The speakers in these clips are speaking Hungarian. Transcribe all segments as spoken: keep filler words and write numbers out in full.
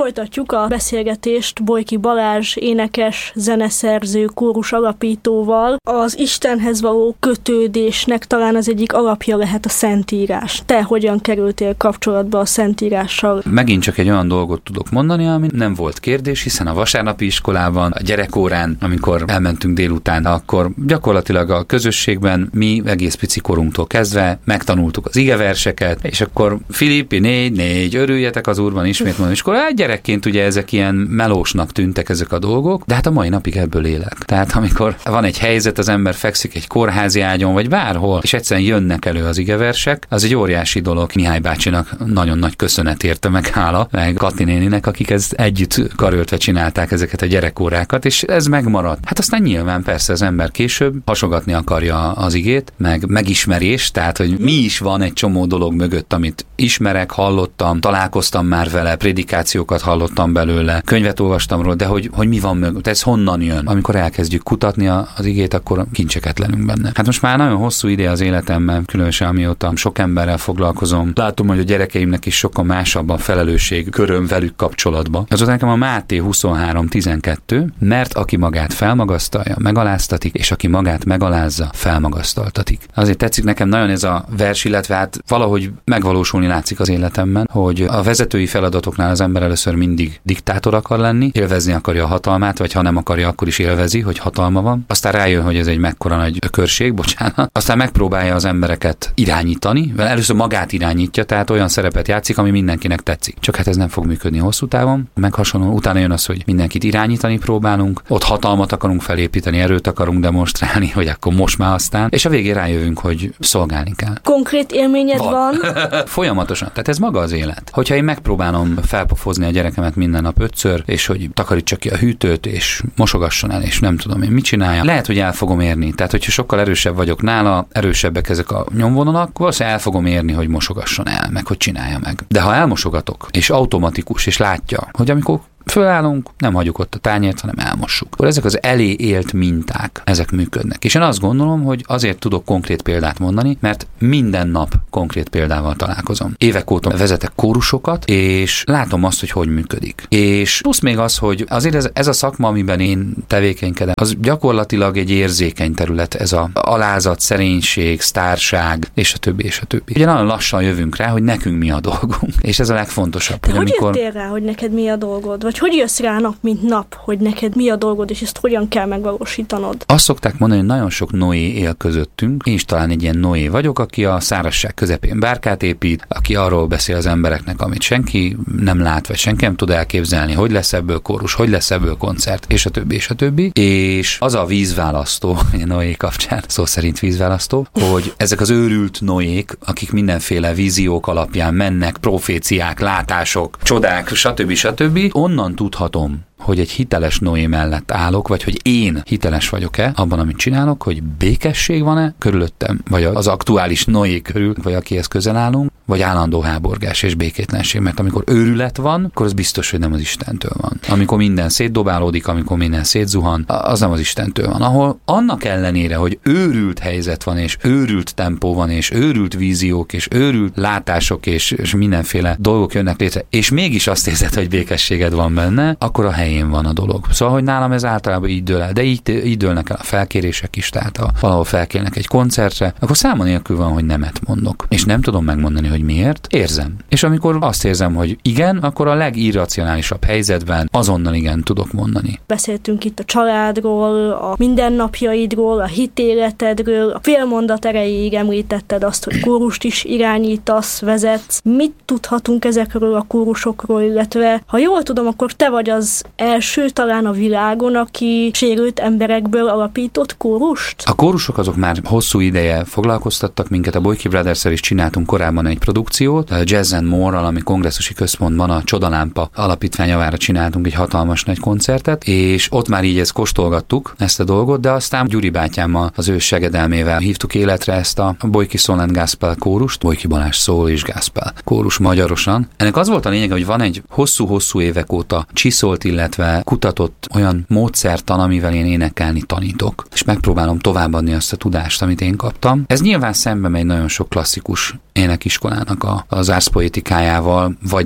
Folytatjuk a beszélgetést Bolyky Balázs énekes, zeneszerző, kórus alapítóval. Az Istenhez való kötődésnek talán az egyik alapja lehet a Szentírás. Te hogyan kerültél kapcsolatba a Szentírással? Megint csak egy olyan dolgot tudok mondani, ami nem volt kérdés, hiszen a vasárnapi iskolában, a gyerekórán, amikor elmentünk délután, akkor gyakorlatilag a közösségben mi egész pici korunktól kezdve megtanultuk az igeverseket, és akkor Filippi négy, négy, örüljetek az Úrban, ismét mondom, és akkor hát gyerekként ugye ezek ilyen melósnak tűntek ezek a dolgok, de hát a mai napig ebből élek. Tehát amikor van egy helyzet, az ember fekszik egy kórházi ágyon, vagy bárhol, és egyszerűen jönnek elő az igeversek, az egy óriási dolog. Mihály bácsinak nagyon nagy köszönet érte, meg hála, meg Kati néninek, akik ezt együtt karöltve csinálták ezeket a gyerekórákat, és ez megmaradt. Hát aztán nyilván persze az ember később hasogatni akarja az igét, meg megismerés, tehát hogy mi is van egy csomó dolog mögött, amit ismerek, hallottam, találkoztam már vele, prédikációkat hallottam belőle, könyvet olvastam róla, de hogy, hogy mi van mögött, ez honnan jön. Amikor elkezdjük kutatni az igét, akkor kincseket lelünk benne. Hát most már nagyon hosszú ide az életemben, különösen amióta sok emberrel foglalkozom. Látom, hogy a gyerekeimnek is sokkal másabb a felelősség köröm velük kapcsolatban. Az nekem a Máté huszonhárom tizenkettő, mert aki magát felmagasztalja, megaláztatik, és aki magát megalázza, felmagasztaltatik. Azért tetszik nekem nagyon ez a vers, illetve hát valahogy megvalósulni látszik az életemben, hogy a vezetői feladatoknál az ember először mindig diktátor akar lenni, élvezni akarja a hatalmát, vagy ha nem akarja, akkor is élvezi, hogy hatalma van. Aztán rájön, hogy ez egy mekkora nagy ökörség, bocsánat. Aztán megpróbálja az embereket irányítani, mert először magát irányítja, tehát olyan szerepet játszik, ami mindenkinek tetszik. Csak hát ez nem fog működni hosszú távon. Meg hasonló, utána jön az, hogy mindenkit irányítani próbálunk, ott hatalmat akarunk felépíteni, erőt akarunk demonstrálni, hogy akkor most már aztán, és a végén rájövünk, hogy szolgálni kell. Konkrét élményed van? van? Folyamatosan. Tehát ez maga az élet. Hogyha én megpróbálom felpofozni a gyerekemet minden nap ötször, és hogy takarítsa ki a hűtőt, és mosogasson el, és nem tudom én mit csinálja, lehet, hogy el fogom érni. Tehát, hogyha sokkal erősebb vagyok nála, erősebbek ezek a nyomvonalak, valószínűleg el fogom érni, hogy mosogasson el, meg hogy csinálja meg. De ha elmosogatok, és automatikus, és látja, hogy amikor fölállunk, nem hagyjuk ott a tányért, hanem elmossuk. Akkor ezek az elé élt minták, ezek működnek. És én azt gondolom, hogy azért tudok konkrét példát mondani, mert minden nap konkrét példával találkozom. Évek óta vezetek kórusokat, és látom azt, hogy hogy működik. És plusz még az, hogy azért ez, ez a szakma, amiben én tevékenykedem, az gyakorlatilag egy érzékeny terület, ez a alázat, szerénység, sztárság, és a többi, és a többi. Ugye nagyon lassan jövünk rá, hogy nekünk mi a dolgunk. És ez a legfontosabb. Te hogy amikor... jöttél rá, hogy neked mi a dolgod? Vagy hogy jössz rá nap, mint nap, hogy neked mi a dolgod, és ezt hogyan kell megvalósítanod? Azt szokták mondani, hogy nagyon sok Noé él közöttünk. Én is talán egy ilyen Noé vagyok, aki a szárazság közepén bárkát épít, aki arról beszél az embereknek, amit senki nem lát, vagy senki nem tud elképzelni, hogy lesz ebből kórus, hogy lesz ebből koncert, és a többi, és a többi. És az a vízválasztó, a Noé kapcsán, szó szerint vízválasztó, hogy ezek az őrült Noék, akik mindenféle víziók alapján mennek, proféciák, látások, csodák, stb. stb. Onnan tudhatom, hogy egy hiteles Noé mellett állok, vagy hogy én hiteles vagyok-e abban, amit csinálok, hogy békesség van-e körülöttem, vagy az aktuális Noé körül, vagy akihez közel állunk, vagy állandó háborgás és békétlenség, mert amikor őrület van, akkor az biztos, hogy nem az Istentől van. Amikor minden szétdobálódik, amikor minden szétzuhan, az nem az Istentől van. Ahol annak ellenére, hogy őrült helyzet van, és őrült tempó van, és őrült víziók, és őrült látások, és, és mindenféle dolgok jönnek létre, és mégis azt érzed, hogy békességed van benne, akkor a helyén van a dolog. Szóval, hogy nálam ez általában így dől el, de így, így dőlnek el a felkérések is, tehát ha valahol felkérnek egy koncertre, akkor száma nélkül van, hogy nemet mondok. És nem tudom megmondani, hogy miért, érzem. És amikor azt érzem, hogy igen, akkor a legirracionálisabb helyzetben azonnal igen tudok mondani. Beszéltünk itt a családról, a mindennapjaidról, a hitéletedről, a félmondat erejéig említetted azt, hogy kórust is irányítasz, vezetsz. Mit tudhatunk ezekről a kórusokról, illetve ha jól tudom, akkor te vagy az első talán a világon, aki sérült emberekből alapított kórust? A kórusok azok már hosszú ideje foglalkoztattak minket, a Bolyky Brothers-szel is csináltunk korábban egy produkciót, a Jazz and More-ral, ami kongresszusi központban a Csodalámpa alapítvány javára csináltunk egy hatalmas nagy koncertet, és ott már így ezt kóstolgattuk, ezt a dolgot, de aztán Gyuri bátyámmal, az ő segedelmével hívtuk életre ezt a Bolyky Soul and Gospel kórust, Bolyky Balázs Soul és Gospel kórus magyarosan. Ennek az volt a lényeg, hogy van egy hosszú-hosszú évek óta csiszolt, illetve kutatott olyan módszertan, amivel én énekelni tanítok, és megpróbálom továbbadni azt a tudást, amit én kaptam. Ez nyilván szembe megy nagyon sok klasszikus énekiskolának a, az árszpoétikájával, vagy nem.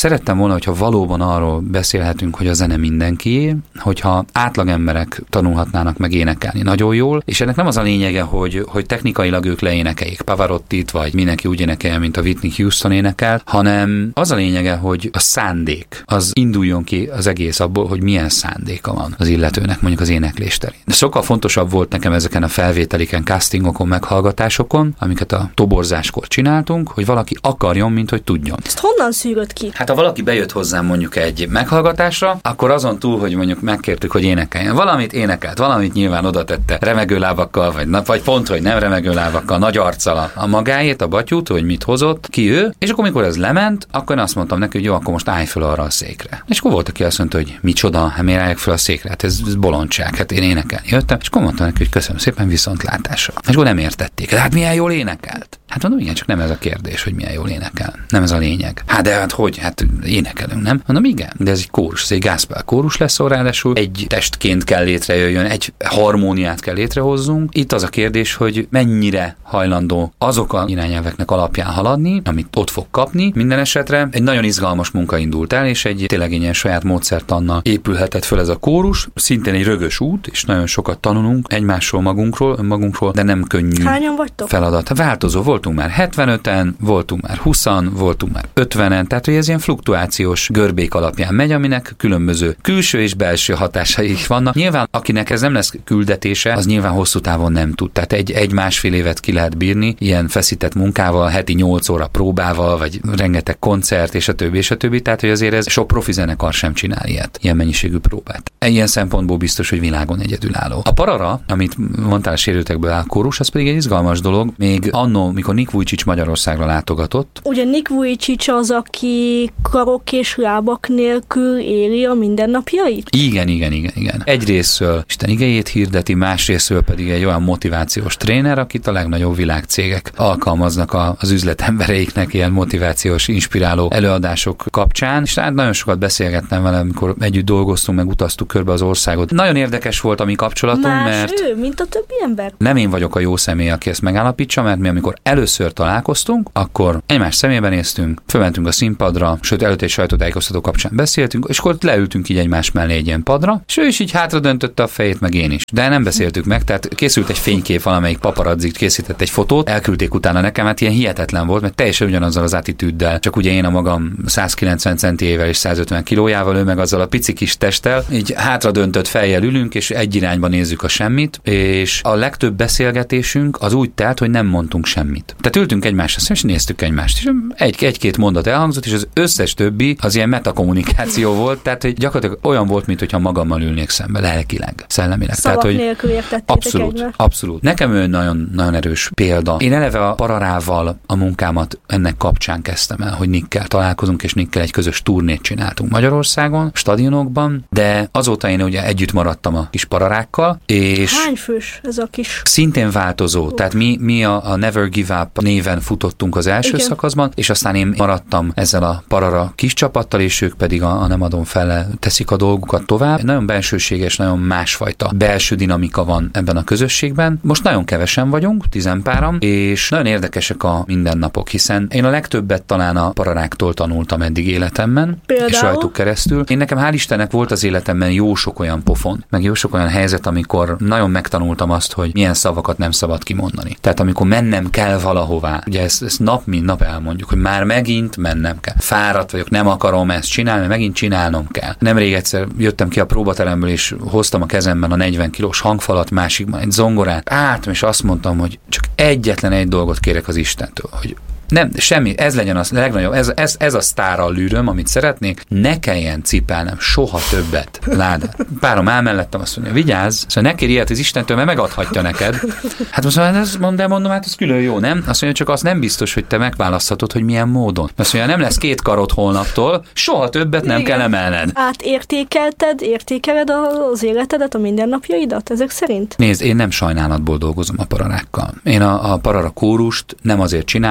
szerettem volna, hogyha valóban arról beszélhetünk, hogy a zene mindenkié, hogyha átlagemberek tanulhatnának meg énekelni nagyon jól, és ennek nem az a lényege, hogy, hogy technikailag ők leénekeljék Pavarottit, vagy mindenki úgy énekelje, mint a Whitney Houston énekelt, hanem az a lényege, hogy a szándék az induljon ki az egész abból, hogy milyen szándéka van az illetőnek mondjuk az éneklés terén. De sokkal fontosabb volt nekem ezeken a felvételiken, castingokon, meghallgatásokon, amiket a toborzáskor csináltunk, hogy valaki akarjon, mint hogy tudjon. Ezt honnan szűröd ki? Hát ha valaki bejött hozzám mondjuk egy meghallgatásra, akkor azon túl, hogy mondjuk megkértük, hogy énekeljen. Valamit énekelt, valamit nyilván oda tette remegő lábakkal, vagy, vagy pont, hogy nem remegő lábakkal, nagy arccal a, a magáét, a batyút, hogy mit hozott, ki ő, és akkor, amikor ez lement, akkor én azt mondtam neki, hogy jó, akkor most állj föl arra a székre. És akkor volt, aki azt mondta, hogy micsoda, hát miért álljak föl a székre? Hát ez, ez bolondság, hát én énekelni jöttem, és akkor mondtam neki, hogy köszönöm szépen, viszontlátásra. És akkor nem értették. De hát milyen jól énekelt. Hát mondom, igen, csak nem ez a kérdés, hogy milyen jól énekel. Nem ez a lényeg. Hát de hát hogy? Hát énekelünk, nem? Mondom, igen, de ez egy kórus, ez egy gospel kórus lesz, ráadásul egy testként kell létrejöjjön, egy harmóniát kell létrehozzunk. Itt az a kérdés, hogy mennyire hajlandó azok a irányelveknek alapján haladni, amit ott fog kapni. Minden esetre egy nagyon izgalmas munka indult el, és egy tényleg ilyen saját módszertannal épülhetett föl ez a kórus. Szintén egy rögös út, és nagyon sokat tanulunk egymásról, magunkról, önmagunkról, de nem könnyű Hányan vagytok? feladat. Változó, voltunk már hetvenöten, voltunk már húszan, voltunk már ötvenen, tehát hogy ez ilyen fluktuációs görbék alapján megy, aminek különböző külső és belső hatásai vannak. Nyilván, akinek ez nem lesz küldetése, az nyilván hosszú távon nem tud. Tehát egy, egy másfél évet ki lehet bírni, ilyen feszített munkával, heti nyolc óra próbával, vagy rengeteg koncert, és a többi, és a többi. Tehát, hogy azért ez sok profi zenekar sem csinál ilyet, ilyen mennyiségű próbát. Ilyen szempontból biztos, hogy világon egyedülálló. A parara, amit mondtál, a sérültekből áll kórus, az pedig egy izgalmas dolog. Még annó, mikor Nick Vujicic Magyarországra látogatott. Ugye Nick Vujicic az, aki karok és lábak nélkül éli a mindennapjait? Igen, igen, igen, igen. Egyrészről Isten igéjét hirdeti, másrészről pedig egy olyan motivációs tréner, akit a legnagyobb világcégek alkalmaznak a, az üzletembereiknek ilyen motivációs, inspiráló előadások kapcsán. És hát nagyon sokat beszélgettem vele, amikor együtt dolgoztunk, meg utaztuk körbe az országot. Nagyon érdekes volt a mi kapcsolatunk, Más mert ő, mint a többi ember. Nem én vagyok a jó személy, aki ezt megállapítsa, mert mi amikor először találkoztunk, akkor egymás szemébe néztünk, fölmentünk a színpadra, sőt előtte egy sajtótájékoztató kapcsán beszéltünk, és akkor leültünk így egymás mellé egy ilyen padra, és ő is így hátra döntötte a fejét, meg én is. De nem beszéltük meg, tehát készült egy fénykép, valamelyik paparazzik készített egy fotót, elküldték utána nekem, hát ilyen hihetetlen volt, mert teljesen ugyanazzal az attitűddel, csak ugye én a magam száz kilencven centiével és száz ötven kilójával, ő meg azzal a pici kis testtel, így hátra döntött fejjel ülünk, és egy irányba nézzük a semmit, és a legtöbb beszélgetésünk az úgy telt, hogy nem mondtunk semmit. Tehát ültünk egymásra, és néztük egymást, és egy, egy-két mondat elhangzott, és az összes többi az ilyen metakommunikáció volt, tehát hogy gyakorlatilag olyan volt, mintha magammal ülnék szembe, lelkileg, szellemileg. Szavak tehát, hogy nélkül értettétek abszolút, egymást. abszolút. Nekem ő nagyon, nagyon erős példa. Én eleve a Pararával a munkámat ennek kapcsán kezdtem el, hogy Nickkel találkozunk, és Nickkel egy közös turnét csináltunk Magyarországon, stadionokban, de azóta én ugye együtt maradtam a kis Pararákkal, és hány fős ez a kis? Szintén változó. Uh. Tehát mi, mi a, a Never Give Up néven futottunk az első Igen. szakaszban, és aztán én maradtam ezzel a Parara kis csapattal, és ők pedig a, a Nem adom fel teszik a dolgukat tovább. Nagyon bensőséges, nagyon másfajta belső dinamika van ebben a közösségben. Most nagyon kevesen vagyunk, tizenpáran, és nagyon érdekesek a mindennapok, hiszen én a legtöbbet talán a Pararáktól tanultam eddig életemben, Például? és rajtuk keresztül. Én nekem hál' Istennek volt az életemben jó sok olyan pofon, meg jó sok olyan helyzet, amikor nagyon megtanultam azt, hogy milyen szavakat nem szabad kimondani. Tehát amikor mennem kell valahová, ugye ezt, ezt nap mint nap elmondjuk, hogy már megint mennem kell. Fáradt vagyok, nem akarom ezt csinálni, mert megint csinálnom kell. Nemrég egyszer jöttem ki a próbateremből, és hoztam a kezemben a negyven kilós hangfalat, másikban egy zongorát. Álltam, és azt mondtam, hogy csak egyetlen egy dolgot kérek az Istentől, hogy nem, semmi, ez legyen az legnagyobb, ez, ez, ez a sztárallűröm, amit szeretnék, ne kelljen cipelnem soha többet ládát. Párom áll mellettem, azt mondja, vigyázz, szóval ne kérj ilyet az Istentől, mert megadhatja neked. Hát most mondom, ezt mondom, mondom, hát ez külön jó, nem? Azt mondja, csak az nem biztos, hogy te megválaszthatod, hogy milyen módon. Azt mondja, nem lesz két karod holnaptól, soha többet nem Igen. kell emelned. Átértékelted, értékeled az életedet, a mindennapjaidat ezek szerint? Nézd, én nem sajnálatból dolgozom a Pararákkal. Én a, a Parara kórust nem azért csinálom, mert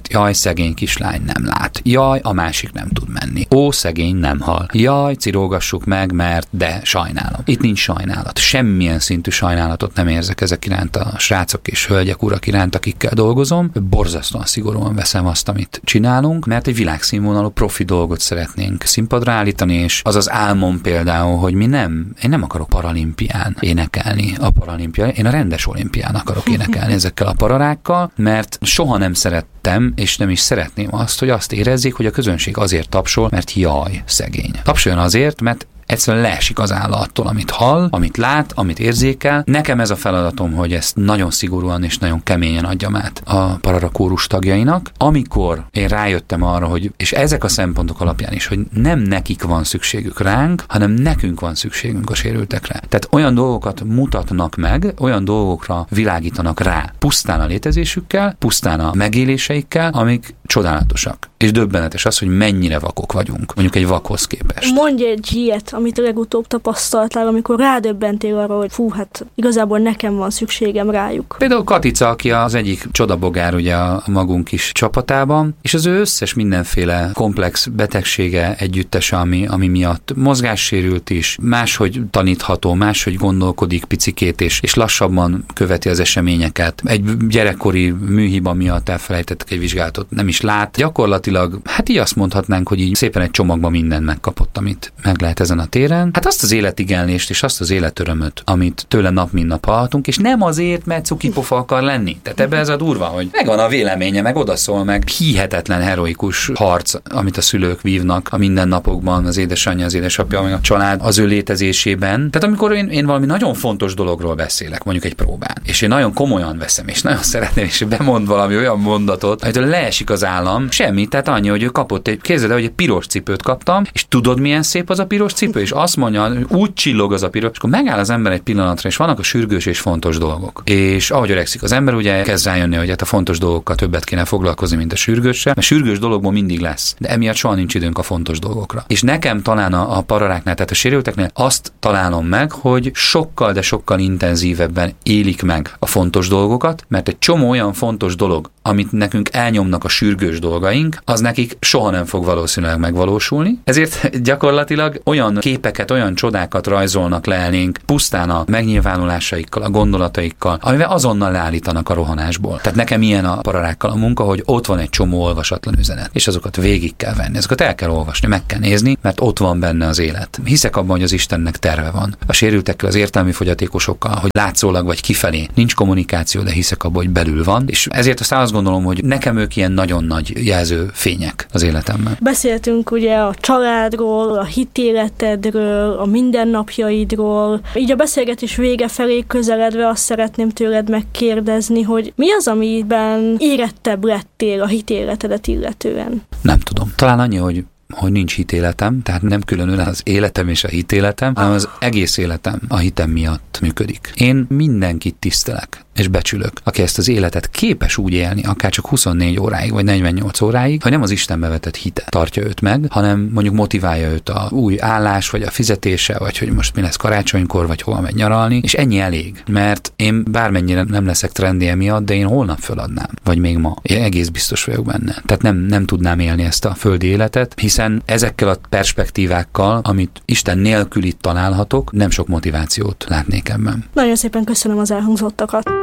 mert jaj, szegény kislány nem lát. Jaj, a másik nem tud menni. Ó, szegény nem hal. Jaj, cirógassuk meg, mert de sajnálom. Itt nincs sajnálat. Semmilyen szintű sajnálatot nem érzek ezek iránt a srácok és hölgyek, urak iránt, akikkel dolgozom. Borzasztóan szigorúan veszem azt, amit csinálunk, mert egy világszínvonalú profi dolgot szeretnénk színpadra állítani, és az az álmom például, hogy mi nem, én nem akarok paralimpián énekelni a paralimpián, én a rendes olimpián akarok énekelni ezekkel a pararákkal, mert soha nem szerettem, és nem is szeretném azt, hogy azt érezzék, hogy a közönség azért tapsol, mert jaj, szegény. Tapsoljon azért, mert egyszerűen leesik az álla attól, amit hall, amit lát, amit érzékel. Nekem ez a feladatom, hogy ezt nagyon szigorúan és nagyon keményen adjam át a Parara kórus tagjainak. Amikor én rájöttem arra, hogy, és ezek a szempontok alapján is, hogy nem nekik van szükségük ránk, hanem nekünk van szükségünk a sérültekre. Tehát olyan dolgokat mutatnak meg, olyan dolgokra világítanak rá, pusztán a létezésükkel, pusztán a megéléseikkel, amik csodálatosak. És döbbenetes az, hogy mennyire vakok vagyunk, mondjuk egy vakhoz képest. Mondj egy ilyet, amit legutóbb tapasztaltál, amikor rádöbbentél arra, hogy fú, hát igazából nekem van szükségem rájuk. Például Katica, aki az egyik csodabogár ugye a magunk kis csapatában, és az ő összes mindenféle komplex betegsége együttese, ami, ami miatt mozgássérült is, máshogy tanítható, máshogy gondolkodik picikét, és, és lassabban követi az eseményeket. Egy gyerekkori műhiba miatt elfelejtettek egy vizsgálatot, nem is lát. Gyakorlatilag, hát így azt mondhatnánk, hogy így szépen egy csomagban mindent megkapott, amit meg lehet ezen a téren. Hát azt az életigenlést és azt az életörömöt, amit tőle nap mint nap hallhatunk, és nem azért, mert cukipofa akar lenni. Tehát ebbe ez a durva, hogy megvan a véleménye, meg odaszól, meg hihetetlen heroikus harc, amit a szülők vívnak a mindennapokban, az édesanyja, az édesapja, meg a család az ő létezésében. Tehát amikor én, én valami nagyon fontos dologról beszélek, mondjuk egy próbán, és én nagyon komolyan veszem, és nagyon szeretném, és bemond valami olyan mondatot, amitől leesik az állam, semmi, tehát annyi, hogy ő kapott egy, képzeld el, hogy egy piros cipőt kaptam, és tudod, milyen szép az a piros cipő, és azt mondja, úgy csillog az a piros, és akkor megáll az ember egy pillanatra, és vannak a sürgős és fontos dolgok. És ahogy öregszik az ember, ugye kezd rájönni, hogy hát a fontos dolgokkal többet kéne foglalkozni, mint a sürgőssel, mert sürgős dologból mindig lesz, de emiatt soha nincs időnk a fontos dolgokra. És nekem talán a, a pararáknál, tehát a sérülteknél azt találom meg, hogy sokkal, de sokkal intenzívebben élik meg a fontos dolgokat, mert egy csomó olyan fontos dolog, amit nekünk elnyomnak a sürgős dolgaink, az nekik soha nem fog valószínűleg megvalósulni. Ezért gyakorlatilag olyan képeket, olyan csodákat rajzolnak le elénk pusztán a megnyilvánulásaikkal, a gondolataikkal, amivel azonnal leállítanak a rohanásból. Tehát nekem ilyen a pararákkal a munka, hogy ott van egy csomó olvasatlan üzenet, és azokat végig kell venni, azokat el kell olvasni, meg kell nézni, mert ott van benne az élet. Hiszek abban, hogy az Istennek terve van. A sérültekkel, az értelmi fogyatékosokkal, hogy látszólag vagy kifelé nincs kommunikáció, de hiszek abban, hogy belül van, és ezért aztán azt gondolom, hogy nekem ők ilyen nagyon nagy jelző fények az életemben. Beszéltünk ugye a családról, a hitéletedről, a mindennapjaidról. Így a beszélgetés vége felé közeledve azt szeretném tőled megkérdezni, hogy mi az, amiben érettebb lettél a hitéletedet illetően? Nem tudom. Talán annyi, hogy hogy nincs hitéletem, tehát nem különül az életem és a hitéletem, hanem az egész életem a hitem miatt működik. Én mindenkit tisztelek és becsülök, aki ezt az életet képes úgy élni, akár csak huszonnégy óráig, vagy negyvennyolc óráig, hogy nem az Istenbe vetett hite tartja őt meg, hanem mondjuk motiválja őt a új állás, vagy a fizetése, vagy hogy most mi lesz karácsonykor, vagy hova megy nyaralni, és ennyi elég. Mert én bármennyire nem leszek trendi emiatt, de én holnap föladnám, vagy még ma. Én egész biztos vagyok benne. Tehát nem, nem tudnám élni ezt a földi életet, hiszen ezekkel a perspektívákkal, amit Isten nélkül itt találhatok, nem sok motivációt látnék ebben. Nagyon szépen köszönöm az elhangzottakat.